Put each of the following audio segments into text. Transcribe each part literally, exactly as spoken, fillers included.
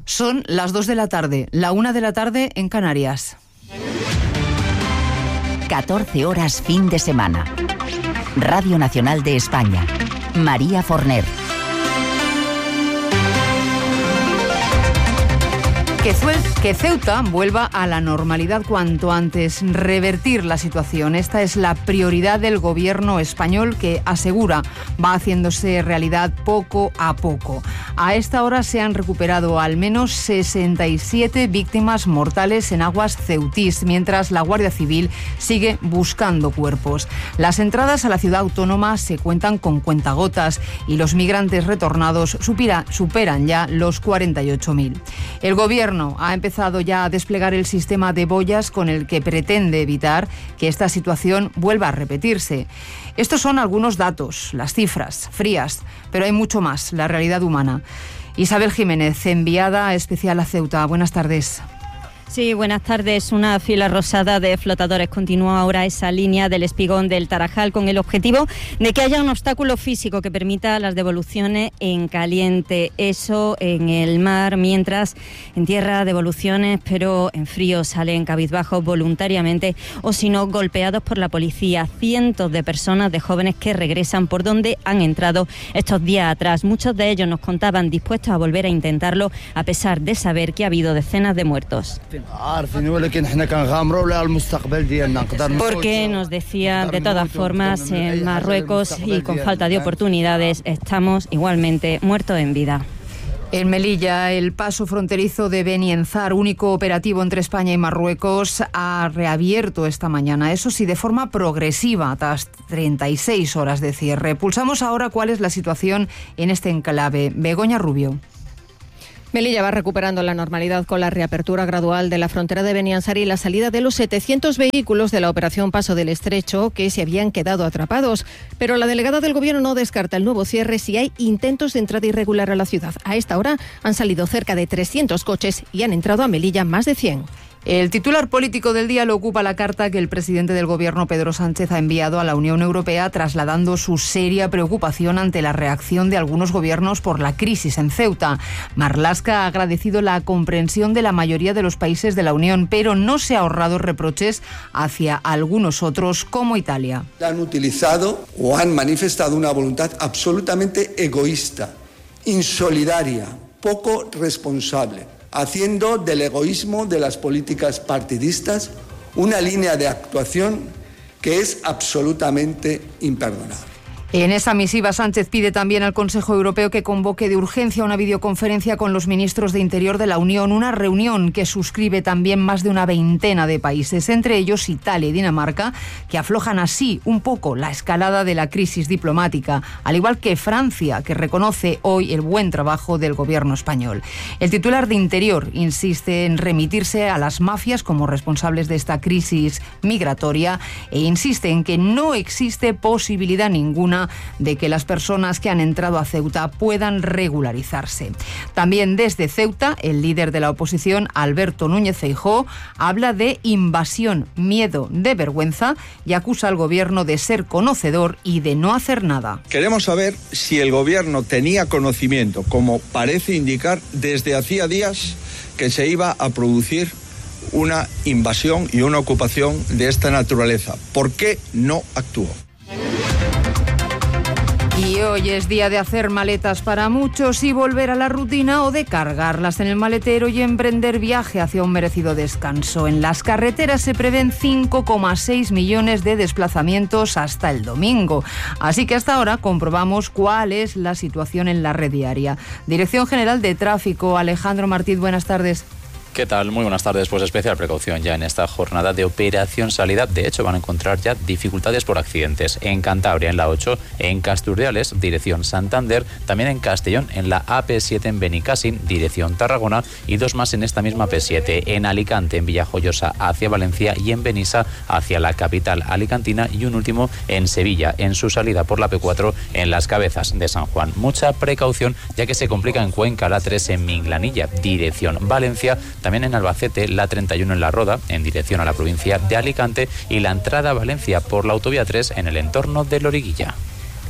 Son las dos de la tarde, la una de la tarde en Canarias. catorce horas fin de semana. Radio Nacional de España. María Forner. Que Ceuta vuelva a la normalidad cuanto antes, revertir la situación. Esta es la prioridad del gobierno español, que asegura va haciéndose realidad poco a poco. A esta hora se han recuperado al menos sesenta y siete víctimas mortales en aguas ceutís, mientras la Guardia Civil sigue buscando cuerpos. Las entradas a la ciudad autónoma se cuentan con cuentagotas y los migrantes retornados supera, superan ya los cuarenta y ocho mil. El gobierno ha empezado ya a desplegar el sistema de boyas con el que pretende evitar que esta situación vuelva a repetirse. Estos son algunos datos, las cifras frías, pero hay mucho más, la realidad humana. Isabel Jiménez, enviada especial a Ceuta. Buenas tardes. Sí, buenas tardes. Una fila rosada de flotadores continúa ahora esa línea del espigón del Tarajal con el objetivo de que haya un obstáculo físico que permita las devoluciones en caliente. Eso en el mar, mientras en tierra devoluciones, pero en frío salen cabizbajos voluntariamente o si no golpeados por la policía. Cientos de personas, de jóvenes que regresan por donde han entrado estos días atrás. Muchos de ellos nos contaban dispuestos a volver a intentarlo a pesar de saber que ha habido decenas de muertos. Porque nos decían, de todas formas, en Marruecos y con falta de oportunidades estamos igualmente muertos en vida. En Melilla, el paso fronterizo de Benienzar, único operativo entre España y Marruecos, ha reabierto esta mañana, eso sí, de forma progresiva, tras treinta y seis horas de cierre. Pulsamos ahora cuál es la situación en este enclave. Begoña Rubio. Melilla va recuperando la normalidad con la reapertura gradual de la frontera de Beniansar y la salida de los setecientos vehículos de la operación Paso del Estrecho que se habían quedado atrapados. Pero la delegada del Gobierno no descarta el nuevo cierre si hay intentos de entrada irregular a la ciudad. A esta hora han salido cerca de trescientos coches y han entrado a Melilla más de cien. El titular político del día lo ocupa la carta que el presidente del Gobierno, Pedro Sánchez, ha enviado a la Unión Europea trasladando su seria preocupación ante la reacción de algunos gobiernos por la crisis en Ceuta. Marlaska ha agradecido la comprensión de la mayoría de los países de la Unión, pero no se ha ahorrado reproches hacia algunos otros, como Italia. Han utilizado o han manifestado una voluntad absolutamente egoísta, insolidaria, poco responsable, haciendo del egoísmo de las políticas partidistas una línea de actuación que es absolutamente imperdonable. En esa misiva, Sánchez pide también al Consejo Europeo que convoque de urgencia una videoconferencia con los ministros de Interior de la Unión, una reunión que suscribe también más de una veintena de países, entre ellos Italia y Dinamarca, que aflojan así un poco la escalada de la crisis diplomática, al igual que Francia, que reconoce hoy el buen trabajo del gobierno español. El titular de Interior insiste en remitirse a las mafias como responsables de esta crisis migratoria e insiste en que no existe posibilidad ninguna de que las personas que han entrado a Ceuta puedan regularizarse. También desde Ceuta, el líder de la oposición, Alberto Núñez Feijóo, habla de invasión, miedo, de vergüenza y acusa al gobierno de ser conocedor y de no hacer nada. Queremos saber si el gobierno tenía conocimiento, como parece indicar desde hacía días, que se iba a producir una invasión y una ocupación de esta naturaleza. ¿Por qué no actuó? Y hoy es día de hacer maletas para muchos y volver a la rutina o de cargarlas en el maletero y emprender viaje hacia un merecido descanso. En las carreteras se prevén cinco coma seis millones de desplazamientos hasta el domingo. Así que hasta ahora comprobamos cuál es la situación en la red diaria. Dirección General de Tráfico, Alejandro Martínez, buenas tardes. ¿Qué tal? Muy buenas tardes. Pues especial precaución ya en esta jornada de operación salida. De hecho, van a encontrar ya dificultades por accidentes en Cantabria, en la ocho, en Casturdiales, dirección Santander, también en Castellón, en la A P siete en Benicàssim, dirección Tarragona, y dos más en esta misma P siete, en Alicante, en Villajoyosa hacia Valencia y en Benissa hacia la capital alicantina, y un último en Sevilla, en su salida por la P cuatro en Las Cabezas de San Juan. Mucha precaución ya que se complica en Cuenca, la tres en Minglanilla, dirección Valencia, también en Albacete, la treinta y uno en La Roda, en dirección a la provincia de Alicante, y la entrada a Valencia por la autovía tres en el entorno de Loriguilla.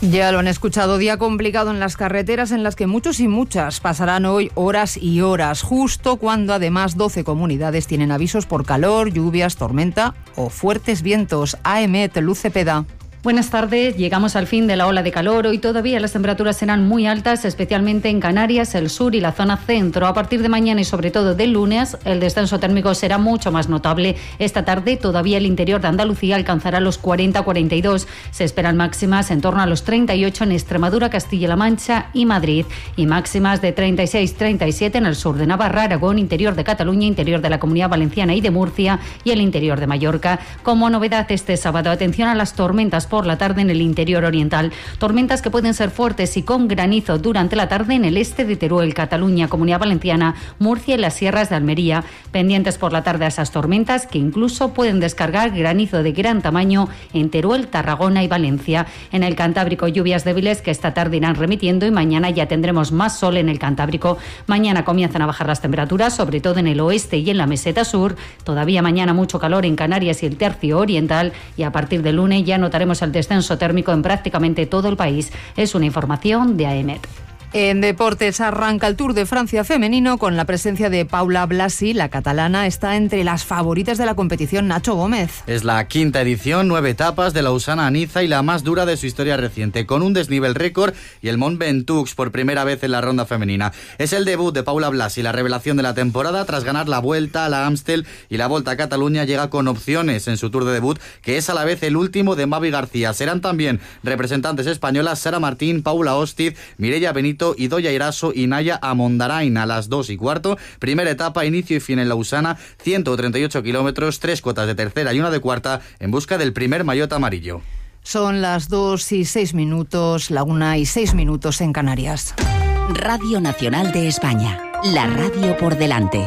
Ya lo han escuchado, día complicado en las carreteras en las que muchos y muchas pasarán hoy horas y horas, justo cuando además doce comunidades tienen avisos por calor, lluvias, tormenta o fuertes vientos. A E M E T, Luz Cepeda. Buenas tardes, llegamos al fin de la ola de calor. Hoy todavía las temperaturas serán muy altas, especialmente en Canarias, el sur y la zona centro. A partir de mañana y sobre todo del lunes, el descenso térmico será mucho más notable. Esta tarde todavía el interior de Andalucía alcanzará los cuarenta a cuarenta y dos. Se esperan máximas en torno a los treinta y ocho en Extremadura, Castilla-La Mancha y Madrid. Y máximas de treinta y seis a treinta y siete en el sur de Navarra, Aragón, interior de Cataluña, interior de la Comunidad Valenciana y de Murcia y el interior de Mallorca. Como novedad este sábado, atención a las tormentas por la tarde en el interior oriental. Tormentas que pueden ser fuertes y con granizo durante la tarde en el este de Teruel, Cataluña, Comunidad Valenciana, Murcia y las sierras de Almería. Pendientes por la tarde a esas tormentas que incluso pueden descargar granizo de gran tamaño en Teruel, Tarragona y Valencia. En el Cantábrico, lluvias débiles que esta tarde irán remitiendo y mañana ya tendremos más sol en el Cantábrico. Mañana comienzan a bajar las temperaturas, sobre todo en el oeste y en la meseta sur. Todavía mañana mucho calor en Canarias y el tercio oriental, y a partir del lunes ya notaremos el descenso térmico en prácticamente todo el país. Es una información de A E M E T. En deportes arranca el Tour de Francia femenino con la presencia de Paula Blasi. La catalana está entre las favoritas de la competición. Nacho Gómez. Es la quinta edición, nueve etapas de Lausana a Niza y la más dura de su historia reciente, con un desnivel récord y el Mont Ventoux por primera vez en la ronda femenina. Es el debut de Paula Blasi, la revelación de la temporada. Tras ganar la Vuelta, la Amstel y la Volta a Cataluña, llega con opciones en su Tour de debut, que es a la vez el último de Mavi García. Serán también representantes españolas Sara Martín, Paula Ostiz, Mireia Benito, Idoia Iraso y Naya Amondarain a las dos y cuarto. Primera etapa, inicio y fin en Lausana, ciento treinta y ocho kilómetros, tres cuotas de tercera y una de cuarta en busca del primer maillot amarillo. Son las dos y seis minutos, la una y seis minutos en Canarias. Radio Nacional de España, la radio por delante.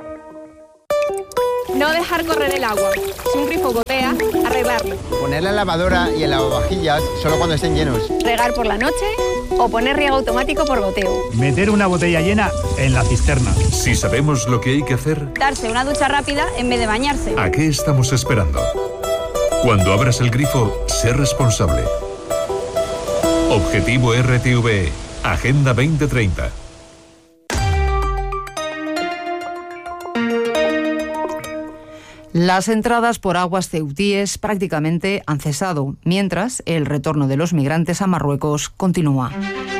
No dejar correr el agua. Si un grifo gotea, arreglarlo. Poner la lavadora y el lavavajillas solo cuando estén llenos. Regar por la noche o poner riego automático por goteo. Meter una botella llena en la cisterna. Si sabemos lo que hay que hacer, darse una ducha rápida en vez de bañarse. ¿A qué estamos esperando? Cuando abras el grifo, sé responsable. Objetivo R T V E, Agenda veinte treinta. Las entradas por aguas ceutíes prácticamente han cesado, mientras el retorno de los migrantes a Marruecos continúa.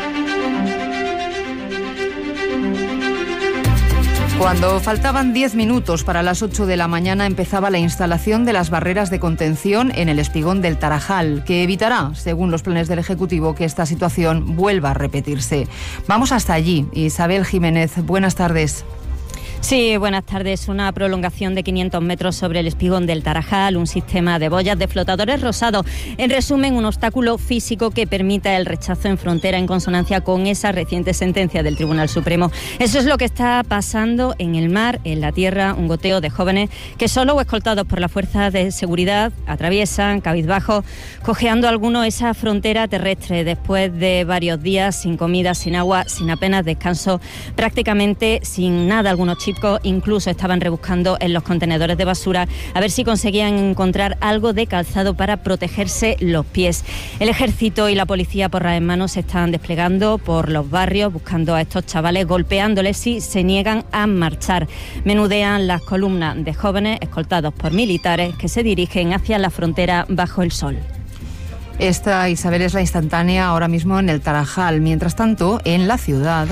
Cuando faltaban diez minutos para las ocho de la mañana empezaba la instalación de las barreras de contención en el espigón del Tarajal, que evitará, según los planes del Ejecutivo, que esta situación vuelva a repetirse. Vamos hasta allí. Isabel Jiménez, buenas tardes. Sí, buenas tardes. Una prolongación de quinientos metros sobre el espigón del Tarajal, un sistema de boyas de flotadores rosados. En resumen, un obstáculo físico que permita el rechazo en frontera en consonancia con esa reciente sentencia del Tribunal Supremo. Eso es lo que está pasando en el mar, en la tierra, un goteo de jóvenes que solo o escoltados por las fuerzas de seguridad atraviesan, cabizbajos, cojeando algunos esa frontera terrestre después de varios días sin comida, sin agua, sin apenas descanso, prácticamente sin nada. Algunos chicos incluso estaban rebuscando en los contenedores de basura a ver si conseguían encontrar algo de calzado para protegerse los pies. El ejército y la policía porras en mano se están desplegando por los barrios buscando a estos chavales, golpeándoles si se niegan a marchar. Menudean las columnas de jóvenes escoltados por militares que se dirigen hacia la frontera bajo el sol. Esta, Isabel, es la instantánea ahora mismo en el Tarajal. Mientras tanto, en la ciudad,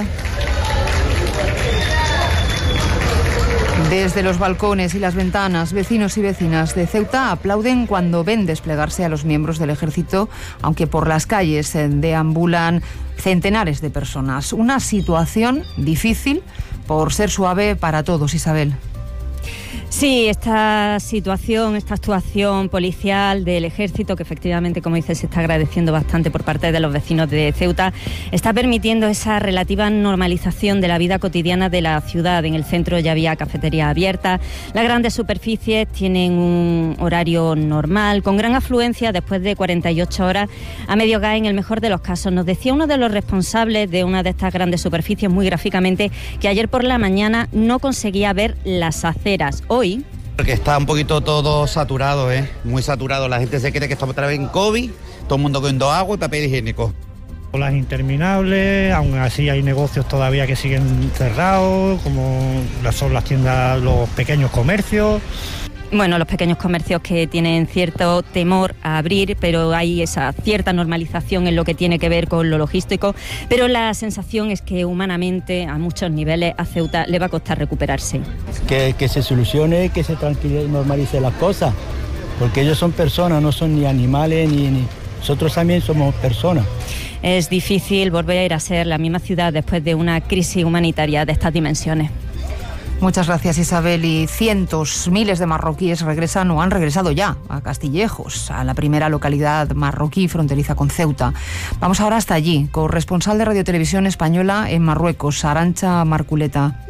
desde los balcones y las ventanas, vecinos y vecinas de Ceuta aplauden cuando ven desplegarse a los miembros del ejército, aunque por las calles deambulan centenares de personas. Una situación difícil por ser suave para todos, Isabel. Sí, esta situación, esta actuación policial del ejército, que efectivamente, como dices, se está agradeciendo bastante por parte de los vecinos de Ceuta, está permitiendo esa relativa normalización de la vida cotidiana de la ciudad. En el centro ya había cafeterías abiertas, las grandes superficies tienen un horario normal, con gran afluencia después de cuarenta y ocho horas a medio gas en el mejor de los casos. Nos decía uno de los responsables de una de estas grandes superficies muy gráficamente que ayer por la mañana no conseguía ver las aceras. Hoy, porque está un poquito todo saturado, ¿eh? Muy saturado. La gente se cree que estamos otra vez en COVID, todo el mundo cogiendo agua y papel higiénico. Colas interminables, aún así hay negocios todavía que siguen cerrados, como son las tiendas, los pequeños comercios. Bueno, los pequeños comercios que tienen cierto temor a abrir, pero hay esa cierta normalización en lo que tiene que ver con lo logístico, pero la sensación es que humanamente, a muchos niveles, a Ceuta le va a costar recuperarse. Que, que se solucione, que se tranquilice, normalice las cosas, porque ellos son personas, no son ni animales, ni, ni... nosotros también somos personas. Es difícil volver a ser la misma ciudad después de una crisis humanitaria de estas dimensiones. Muchas gracias, Isabel. Y cientos, miles de marroquíes regresan o han regresado ya a Castillejos, a la primera localidad marroquí fronteriza con Ceuta. Vamos ahora hasta allí, corresponsal de Radio Televisión Española en Marruecos, Arantxa Marculeta.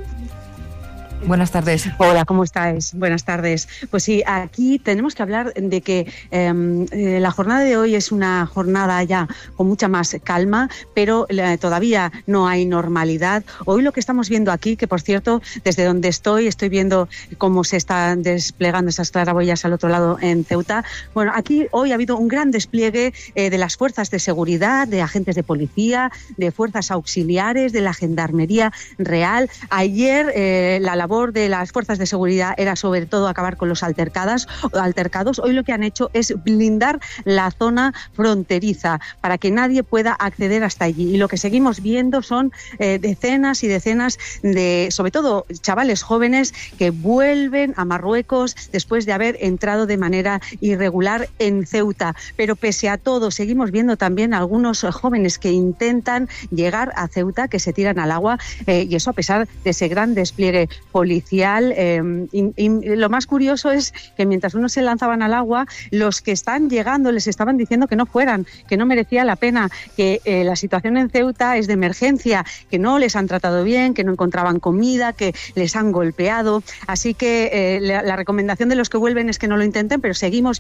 Buenas tardes. Hola, ¿cómo estáis? Buenas tardes. Pues sí, aquí tenemos que hablar de que eh, eh, la jornada de hoy es una jornada ya con mucha más calma, pero eh, todavía no hay normalidad. Hoy lo que estamos viendo aquí, que por cierto, desde donde estoy, estoy viendo cómo se están desplegando esas claraboyas al otro lado en Ceuta. Bueno, aquí hoy ha habido un gran despliegue eh, de las fuerzas de seguridad, de agentes de policía, de fuerzas auxiliares, de la Gendarmería Real. Ayer eh, la labor de las fuerzas de seguridad era sobre todo acabar con los altercadas, altercados. Hoy lo que han hecho es blindar la zona fronteriza para que nadie pueda acceder hasta allí. Y lo que seguimos viendo son eh, decenas y decenas de, sobre todo, chavales jóvenes que vuelven a Marruecos después de haber entrado de manera irregular en Ceuta. Pero pese a todo, seguimos viendo también algunos jóvenes que intentan llegar a Ceuta, que se tiran al agua, eh, y eso a pesar de ese gran despliegue policial. Eh, y, y lo más curioso es que mientras unos se lanzaban al agua, los que están llegando les estaban diciendo que no fueran, que no merecía la pena, que eh, la situación en Ceuta es de emergencia, que no les han tratado bien, que no encontraban comida, que les han golpeado. Así que eh, la, la recomendación de los que vuelven es que no lo intenten, pero seguimos